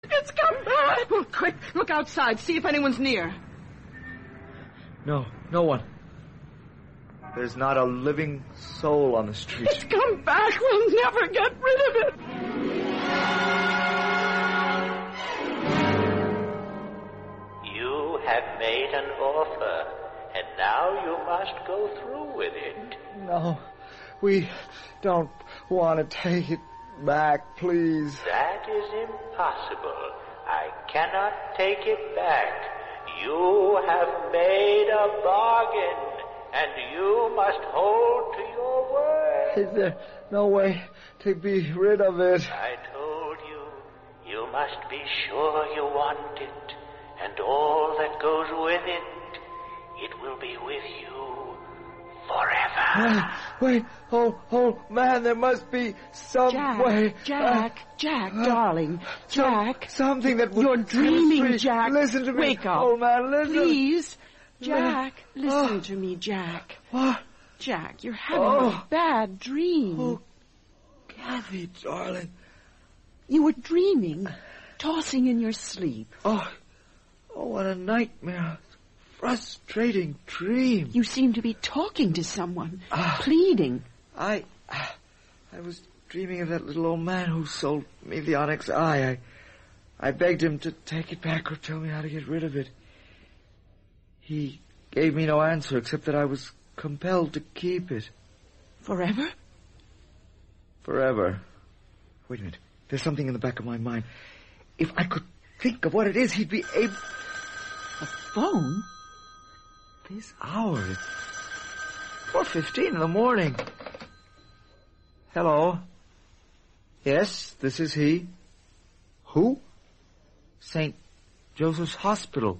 It's come back! Oh, quick, look outside. See if anyone's near. No one. There's not a living soul on the street. It's come back. We'll never get rid of it. You have made an offer, and now you must go through with it. No, we don't want to take it back, please. That is impossible. I cannot take it back. You have made a bargain, and you must hold to your word. Is there no way to be rid of it? I told you, you must be sure you want it, and all that goes with it, it will be with you forever. Wait, oh, man, there must be some way. Jack, darling, Jack. Something that would... You're dreaming, Jack. Listen to me. Wake up. Oh, man, listen. Please. Jack, listen to me, Jack. What? Jack, you're having a bad dream. Oh, Kathy, darling. You were dreaming, tossing in your sleep. Oh, what a nightmare. Frustrating dream. You seem to be talking to someone, pleading. I was dreaming of that little old man who sold me the onyx eye. I begged him to take it back or tell me how to get rid of it. He gave me no answer except that I was compelled to keep it. Forever? Forever. Wait a minute. There's something in the back of my mind. If I could think of what it is, he'd be able... A phone? This hour, it's 4:15 in the morning. Hello? Yes, this is he. Who? St. Joseph's Hospital.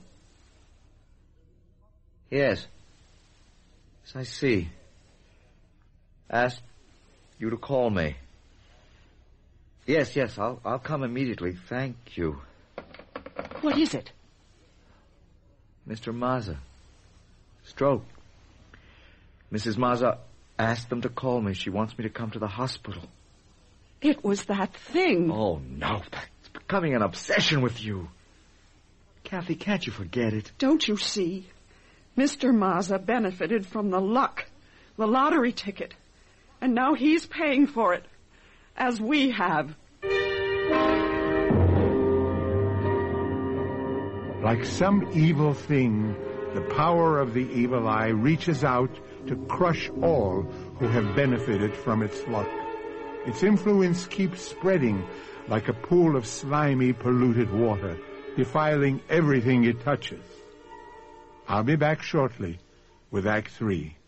Yes, I see. Asked you to call me. Yes, I'll come immediately. Thank you. What is it? Mr. Mazza. Stroke. Mrs. Mazza asked them to call me. She wants me to come to the hospital. It was that thing. Oh, no. It's becoming an obsession with you. Kathy, can't you forget it? Don't you see? Mr. Mazza benefited from the luck, the lottery ticket, and now he's paying for it, as we have. Like some evil thing, the power of the evil eye reaches out to crush all who have benefited from its luck. Its influence keeps spreading like a pool of slimy, polluted water, defiling everything it touches. I'll be back shortly with Act 3.